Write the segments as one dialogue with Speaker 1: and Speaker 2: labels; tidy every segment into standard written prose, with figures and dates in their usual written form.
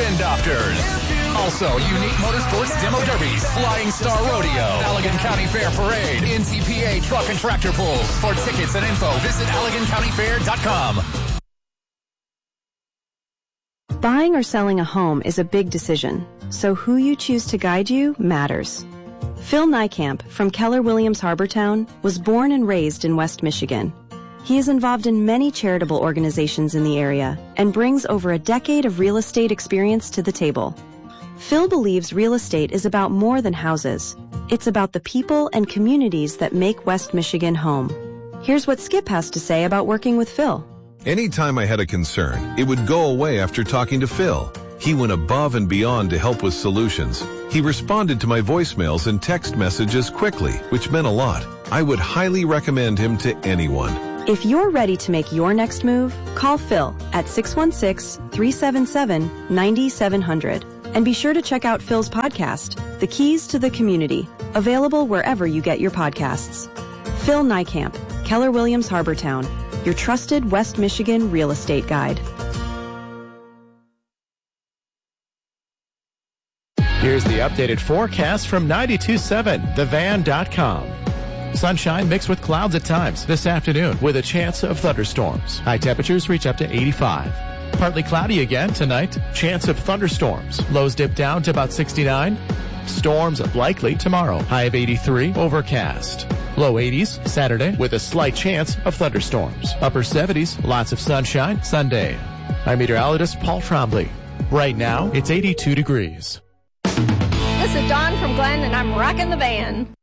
Speaker 1: Spin Doctors. Also, Unique Motorsports Demo Derbies, Flying Star Rodeo, Allegan County Fair Parade, NCPA Truck and Tractor Pulls. For tickets and info, visit AlleganCountyFair.com.
Speaker 2: Buying or selling a home is a big decision, so who you choose to guide you matters. Phil Niekamp from Keller Williams Harbortown was born and raised in West Michigan. He is involved in many charitable organizations in the area and brings over a decade of real estate experience to the table. Phil believes real estate is about more than houses. It's about the people and communities that make West Michigan home. Here's what Skip has to say about working with Phil.
Speaker 3: Anytime I had a concern, it would go away after talking to Phil. He went above and beyond to help with solutions. He responded to my voicemails and text messages quickly, which meant a lot. I would highly recommend him to anyone.
Speaker 2: If you're ready to make your next move, call Phil at 616-377-9700. And be sure to check out Phil's podcast, The Keys to the Community, available wherever you get your podcasts. Phil Niekamp, Keller Williams Harbortown, your trusted West Michigan real estate guide.
Speaker 4: Here's the updated forecast from 92.7 thevan.com. Sunshine mixed with clouds at times this afternoon with a chance of thunderstorms. High temperatures reach up to 85. Partly cloudy again tonight. Chance of thunderstorms. Lows dip down to about 69. Storms likely tomorrow. High of 83. Overcast. Low 80s Saturday with a slight chance of thunderstorms. Upper 70s. Lots of sunshine Sunday. I'm meteorologist Paul Trombley. Right now, it's 82 degrees.
Speaker 5: This is Dawn from Glenn, and I'm rocking the van.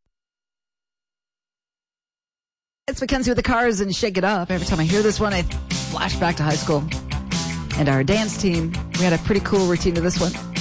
Speaker 6: It's Mackenzie with the Cars and Shake It Up. Every time I hear this one, I flash back to high school. And our dance team, we had a pretty cool routine to this one.